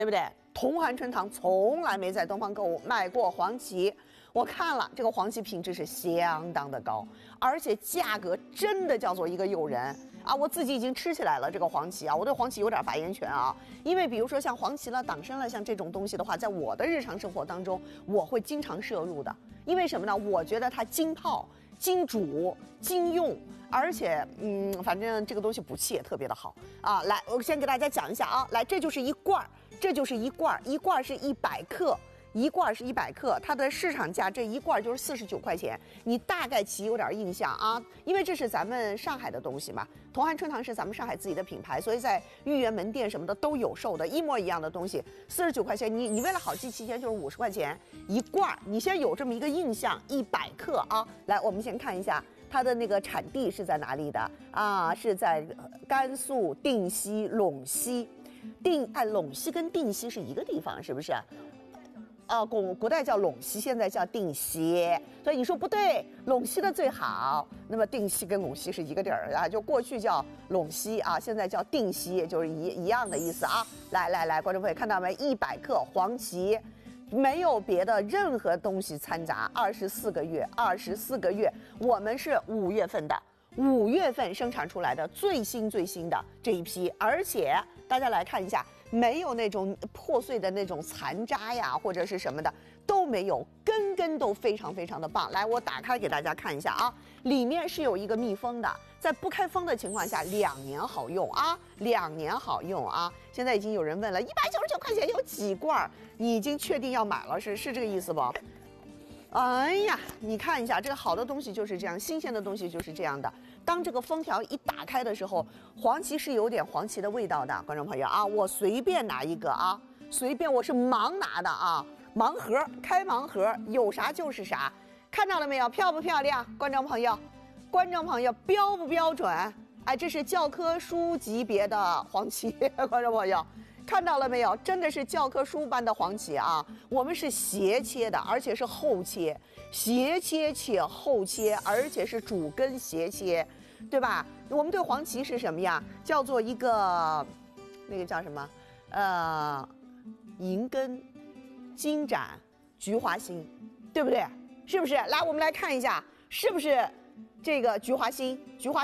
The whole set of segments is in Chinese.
对不对？同环春堂从来没在东方购物卖过黄芪，我看了这个黄芪品质是相当的高，而且价格真的叫做一个诱人啊！我自己已经吃起来了这个黄芪啊，我对黄芪有点发言权啊，因为比如说像黄芪了、党参了，像这种东西的话，在我的日常生活当中，我会经常摄入的，因为什么呢？我觉得它经泡、经煮、经用。而且，反正这个东西补气也特别的好啊！来，我先给大家讲一下啊，来，这就是一罐，这就是一罐，一罐是100克，一罐是100克，它的市场价这一罐就是49块钱。你大概其有点印象啊，因为这是咱们上海的东西嘛，同环春堂是咱们上海自己的品牌，所以在豫园门店什么的都有售的，一模一样的东西，49块钱，你为了好记期间就是50块钱一罐，你先有这么一个印象，100克啊。来，我们先看一下。它的那个产地是在哪里的啊？是在甘肃定西陇西，陇西跟定西是一个地方，是不是？古代叫陇西，现在叫定西，所以你说不对，陇西的最好。那么定西跟陇西是一个地儿啊，就过去叫陇西啊，现在叫定西，就是一样的意思啊。来，观众朋友看到没？100克黄芪。没有别的任何东西掺杂，24个月，我们是5月份的，5月份生产出来的最新的这一批，而且大家来看一下，没有那种破碎的那种残渣呀，或者是什么的都没有，根都非常的棒。来，我打开给大家看一下啊，里面是有一个密封的，在不开封的情况下，2年好用啊，2年好用啊。现在已经有人问了，199块钱有几罐？你已经确定要买了，是这个意思不？哎呀，你看一下，这个好的东西就是这样，新鲜的东西就是这样的。当这个封条一打开的时候，黄芪是有点黄芪的味道的，观众朋友啊，我随便拿一个啊，随便，我是盲拿的啊，盲盒，开盲盒，有啥就是啥，看到了没有？漂不漂亮？观众朋友，标不标准？哎，这是教科书级别的黄芪，观众朋友。看到了没有？真的是教科书般的黄芪啊！我们是斜切的，而且是厚切，斜切且厚切，而且是主根斜切，对吧？我们对黄芪是什么呀？叫做一个那个叫什么？银根、金盏、菊花心，对不对？是不是？来，我们来看一下，是不是这个菊花心、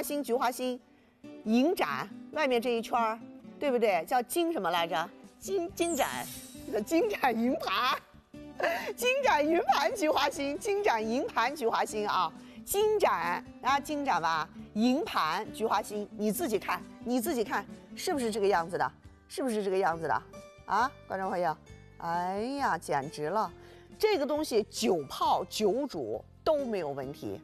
银盏外面这一圈？对不对？叫金什么来着？金盏银盘，金盏银盘菊花心，金盏银盘菊花心啊，金盏吧，银盘菊花心，你自己看，是不是这个样子的？啊，观众朋友，哎呀，简直了！这个东西久泡久煮都没有问题。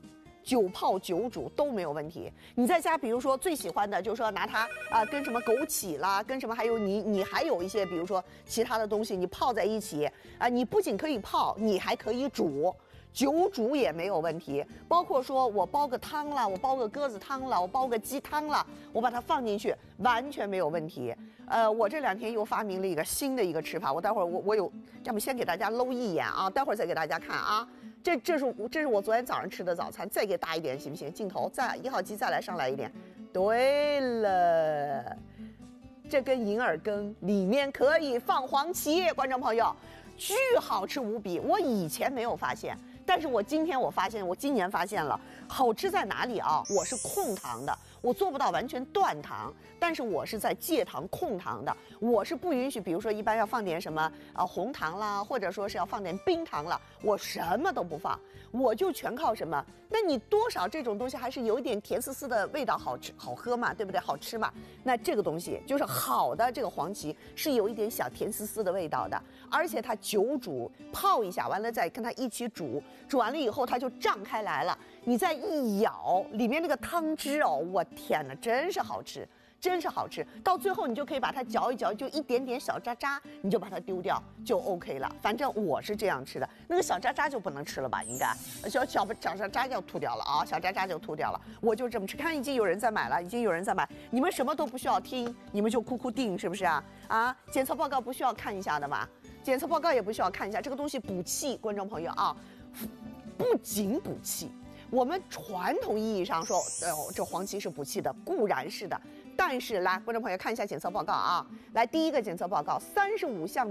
你在家，比如说最喜欢的，就是说拿它跟什么枸杞啦，跟什么还有你还有一些，比如说其他的东西，你泡在一起啊，你不仅可以泡，你还可以煮，久煮也没有问题。包括说我煲个汤了，我煲个鸽子汤了，我煲个鸡汤了，我把它放进去，完全没有问题。我这2天又发明了一个新的一个吃法，我待会儿我有，要么先给大家搂一眼啊，待会儿再给大家看啊。这是我昨天早上吃的早餐，再给大一点行不行？镜头再1号机再来上来一点。对了，这根银耳羹里面可以放黄芪，观众朋友，巨好吃无比。我以前没有发现，但是我今年发现了，好吃在哪里啊？我是控糖的，我做不到完全断糖，但是我是在戒糖控糖的，我是不允许，比如说一般要放点什么红糖啦，或者说是要放点冰糖啦，我什么都不放，我就全靠什么？那你多少这种东西还是有一点甜丝丝的味道，好吃好喝嘛，对不对？好吃嘛。那这个东西就是好的，这个黄芪是有一点小甜丝丝的味道的，而且它久煮泡一下，完了再跟它一起煮完了以后它就胀开来了，你再一咬里面那个汤汁哦，我天哪，真是好吃。到最后你就可以把它嚼一嚼，就一点点小渣渣，你就把它丢掉就 OK 了。反正我是这样吃的，那个小渣渣就不能吃了吧？应该小渣渣就吐掉了啊，小渣渣就吐掉了。我就这么吃，看已经有人在买了，你们什么都不需要听，你们就哭定是不是啊？啊，检测报告不需要看一下的吗？检测报告也不需要看一下，这个东西补气，观众朋友啊，不仅补气。我们传统意义上说，这黄芪是补气的，固然是的。但是来，观众朋友看一下检测报告啊，来第一个检测报告，35项。